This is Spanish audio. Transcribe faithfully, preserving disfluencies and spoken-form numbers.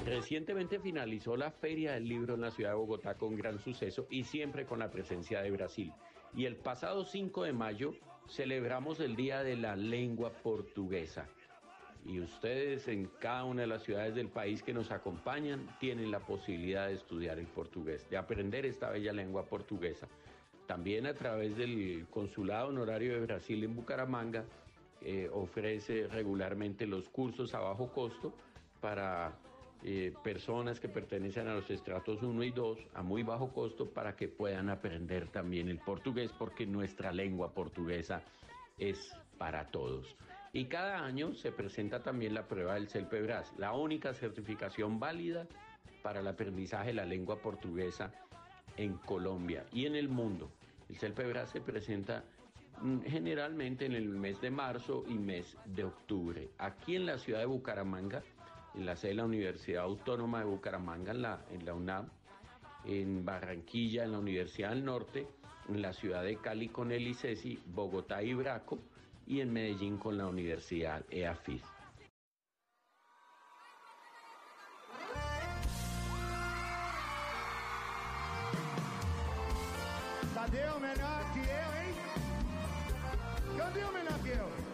Recientemente finalizó la Feria del Libro en la ciudad de Bogotá con gran suceso y siempre con la presencia de Brasil. Y el pasado cinco de mayo celebramos el Día de la Lengua Portuguesa. Y ustedes en cada una de las ciudades del país que nos acompañan tienen la posibilidad de estudiar el portugués, de aprender esta bella lengua portuguesa. También a través del Consulado Honorario de Brasil en Bucaramanga eh, ofrece regularmente los cursos a bajo costo para eh, personas que pertenecen a los estratos uno y dos a muy bajo costo para que puedan aprender también el portugués, porque nuestra lengua portuguesa es para todos. Y cada año se presenta también la prueba del CELPEBRAS, la única certificación válida para el aprendizaje de la lengua portuguesa en Colombia y en el mundo. El CELPEBRAS se presenta generalmente en el mes de marzo y mes de octubre. Aquí en la ciudad de Bucaramanga, en la sede de la Universidad Autónoma de Bucaramanga, en la, en la UNAM, en Barranquilla, en la Universidad del Norte, en la ciudad de Cali con el ICESI, Bogotá y Braco, y en Medellín con la Universidad EAFID. Cadê o menor que eu, hein? Cadê o menor que eu?